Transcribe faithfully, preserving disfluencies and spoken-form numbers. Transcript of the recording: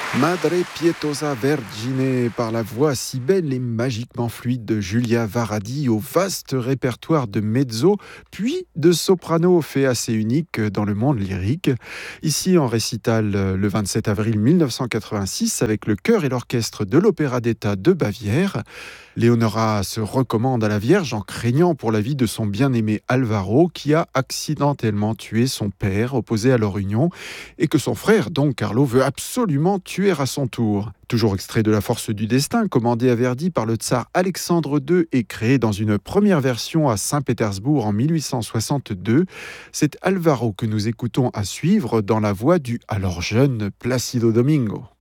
Madre pietosa vergine, par la voix si belle et magiquement fluide de Giulia Varadi au vaste répertoire de mezzo, puis de soprano fait assez unique dans le monde lyrique. Ici en récital le vingt-sept avril mille neuf cent quatre-vingt-six avec le chœur et l'orchestre de l'Opéra d'État de Bavière. Léonora se recommande à la Vierge en craignant pour la vie de son bien-aimé Alvaro qui a accidentellement tué son père opposé à leur union et que son frère, Don Carlo, veut absolument tuer à son tour. Toujours extrait de La Force du Destin, commandé à Verdi par le tsar Alexandre deux et créé dans une première version à Saint-Pétersbourg en mille huit cent soixante-deux, c'est Alvaro que nous écoutons à suivre dans la voix du alors jeune Placido Domingo.